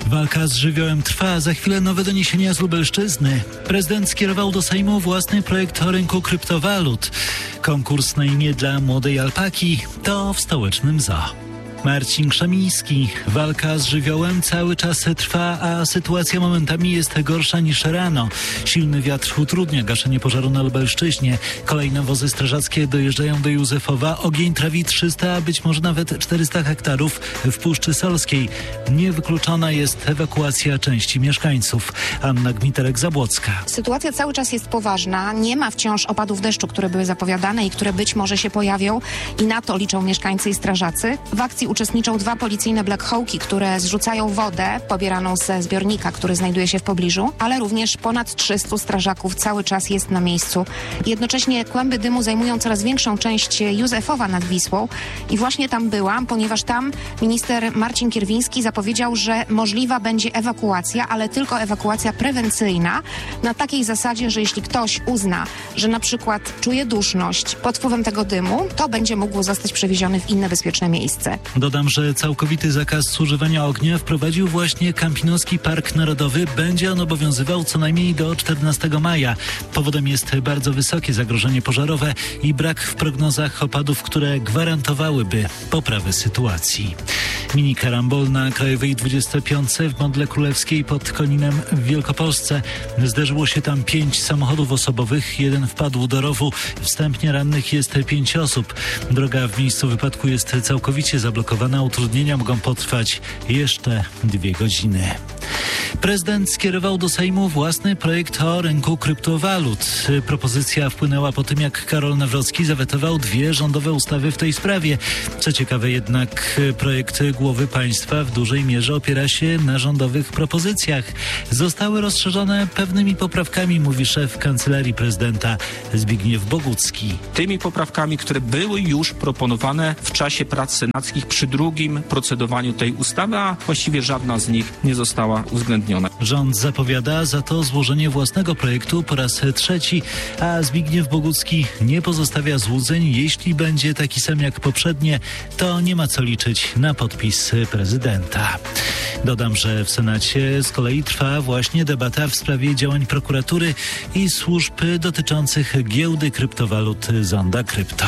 Walka z żywiołem trwa, za chwilę nowe doniesienia z Lubelszczyzny. Prezydent skierował do Sejmu własny projekt o rynku kryptowalut. Konkurs na imię dla młodej alpaki to w stołecznym zoo. Marcin Krzemiński. Walka z żywiołem cały czas trwa, a sytuacja momentami jest gorsza niż rano. Silny wiatr utrudnia gaszenie pożaru na Lubelszczyźnie. Kolejne wozy strażackie dojeżdżają do Józefowa. Ogień trawi 300, a być może nawet 400 hektarów w Puszczy Solskiej. Niewykluczona jest ewakuacja części mieszkańców. Anna Gmiterek-Zabłocka. Sytuacja cały czas jest poważna. Nie ma wciąż opadów deszczu, które były zapowiadane i które być może się pojawią. I na to liczą mieszkańcy i strażacy. W akcji uczestniczą 2 policyjne Black Hawki, które zrzucają wodę pobieraną ze zbiornika, który znajduje się w pobliżu, ale również ponad 300 strażaków cały czas jest na miejscu. Jednocześnie kłęby dymu zajmują coraz większą część Józefowa nad Wisłą i właśnie tam byłam, ponieważ tam minister Marcin Kierwiński zapowiedział, że możliwa będzie ewakuacja, ale tylko ewakuacja prewencyjna na takiej zasadzie, że jeśli ktoś uzna, że na przykład czuje duszność pod wpływem tego dymu, to będzie mógł zostać przewieziony w inne bezpieczne miejsce. Dodam, że całkowity zakaz używania ognia wprowadził właśnie Kampinoski Park Narodowy. Będzie on obowiązywał co najmniej do 14 maja. Powodem jest bardzo wysokie zagrożenie pożarowe i brak w prognozach opadów, które gwarantowałyby poprawę sytuacji. Mini karambol na Krajowej 25 w Modle Królewskiej pod Koninem w Wielkopolsce. Zderzyło się tam 5 samochodów osobowych, 1 wpadł do rowu. Wstępnie rannych jest 5 osób. Droga w miejscu wypadku jest całkowicie zablokowana. Utrudnienia mogą potrwać jeszcze 2 godziny. Prezydent skierował do Sejmu własny projekt o rynku kryptowalut. Propozycja wpłynęła po tym, jak Karol Nawrocki zawetował 2 rządowe ustawy w tej sprawie. Co ciekawe jednak, projekt głowy państwa w dużej mierze opiera się na rządowych propozycjach. Zostały rozszerzone pewnymi poprawkami, mówi szef Kancelarii Prezydenta Zbigniew Bogucki. Tymi poprawkami, które były już proponowane w czasie prac senackich przy drugim procedowaniu tej ustawy, a właściwie żadna z nich nie została uwzględniona. Rząd zapowiada za to złożenie własnego projektu po raz 3, a Zbigniew Bogucki nie pozostawia złudzeń. Jeśli będzie taki sam jak poprzednie, to nie ma co liczyć na podpis prezydenta. Dodam, że w Senacie z kolei trwa właśnie debata w sprawie działań prokuratury i służb dotyczących giełdy kryptowalut Zonda Krypto.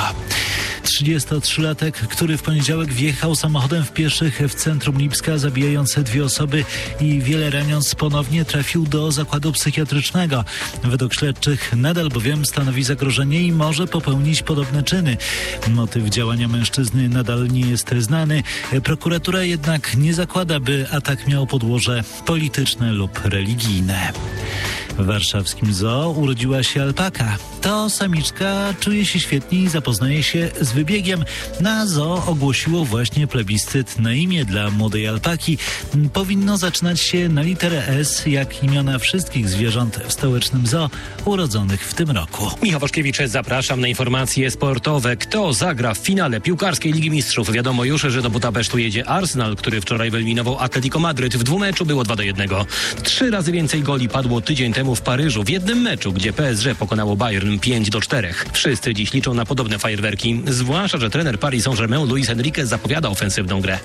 33-latek, który w poniedziałek wjechał samochodem w pieszych w centrum Lipska, zabijając 2 osoby i wiele raniąc, ponownie trafił do zakładu psychiatrycznego. Według śledczych nadal bowiem stanowi zagrożenie i może popełnić podobne czyny. Motyw działania mężczyzny nadal nie jest znany. Prokuratura jednak nie zakłada, by atak miał podłoże polityczne lub religijne. W warszawskim zoo urodziła się alpaka. To samiczka czuje się świetnie i zapoznaje się z wybiegiem. Na zoo ogłosiło właśnie plebiscyt na imię dla młodej alpaki. Powinno zaczynać się na literę S, jak imiona wszystkich zwierząt w stołecznym zoo urodzonych w tym roku. Michał Waszkiewicz, zapraszam na informacje sportowe. Kto zagra w finale piłkarskiej Ligi Mistrzów? Wiadomo już, że do Budapesztu jedzie Arsenal, który wczoraj wyeliminował Atletico Madryt. W 2 meczu było 2-1. 3 razy więcej goli padło tydzień temu w Paryżu w jednym meczu, gdzie PSG pokonało Bayern 5-4. Wszyscy dziś liczą na podobne fajerwerki, zwłaszcza, że trener Paris Saint-Germain Luis Enrique zapowiada ofensywną grę.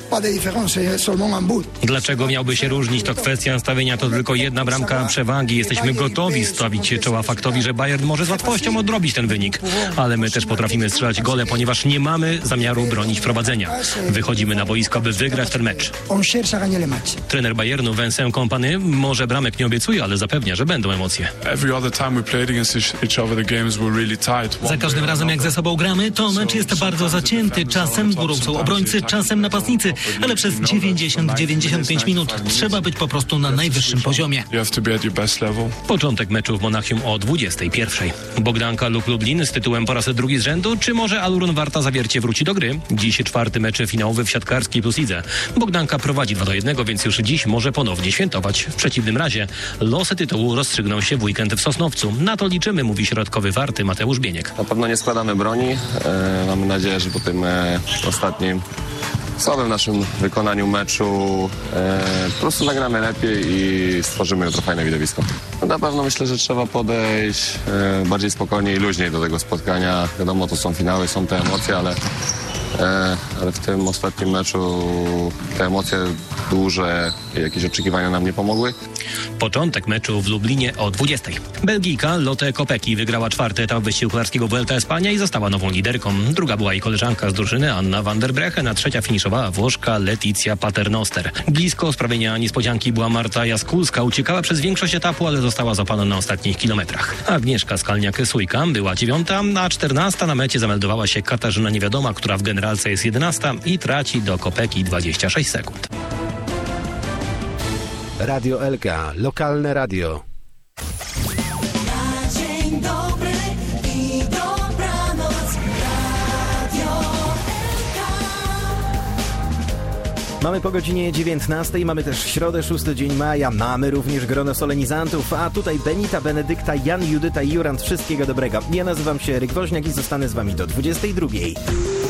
Dlaczego miałby się różnić? To kwestia nastawienia, to tylko 1 bramka przewagi. Jesteśmy gotowi stawić czoła faktowi, że Bayern może z łatwością odrobić ten wynik. Ale my też potrafimy strzelać gole, ponieważ nie mamy zamiaru bronić prowadzenia. Wychodzimy na boisko, by wygrać ten mecz. Trener Bayernu Vincent Kompany może bramek nie obiecuje, ale zapewnia, że będą emocje. Za każdym razem jak ze sobą gramy, to mecz jest bardzo zacięty. Czasem górą są obrońcy, czasem napastnicy, ale przez 90-95 minut trzeba być po prostu na najwyższym poziomie. Początek meczu w Monachium o 21:00. Bogdanka lub Lublin z tytułem po raz 2 z rzędu, czy może Alurun Warta Zawiercie wróci do gry? Dziś 4. mecz finałowy w siatkarskiej Plus Lidze. Bogdanka prowadzi 2-1, więc już dziś może ponownie świętować. W przeciwnym razie losy tytułu rozstrzygną się w weekend w Sosnowcu. Na to liczymy, mówi środkowy Warty Mateusz Bieniek. Na pewno nie składamy broni. Mamy nadzieję, że po tym ostatnim słabym naszym wykonaniu meczu po prostu zagramy lepiej i stworzymy jutro fajne widowisko. Na pewno myślę, że trzeba podejść bardziej spokojnie i luźniej do tego spotkania. Wiadomo, to są finały, są te emocje, ale w tym ostatnim meczu te emocje duże jakieś oczekiwania nam nie pomogły. Początek meczu w Lublinie o 20:00. Belgijka Lotte Kopecky wygrała 4. etap wyścigu kolarskiego Vuelta Espania i została nową liderką. Druga była jej koleżanka z drużyny Anna van der Breggen, a trzecia finiszowała Włoszka Letizia Paternoster. Blisko sprawienia niespodzianki była Marta Jaskulska. Uciekała przez większość etapu, ale została złapana na ostatnich kilometrach. Agnieszka Skalniak-Sujka była 9., a 14. na mecie zameldowała się Katarzyna Niewiadoma, która w generalce jest 11. i traci do Kopecky 26 sekund. Radio Elka, lokalne radio. Dzień dobry i dobranoc, Radio Elka. Mamy po godzinie 19, mamy też środę, 6 dzień maja, mamy również grono solenizantów, a tutaj Benita, Benedykta, Jan, Judyta i Jurand. Wszystkiego dobrego. Ja nazywam się Eryk Woźniak i zostanę z wami do 22:00.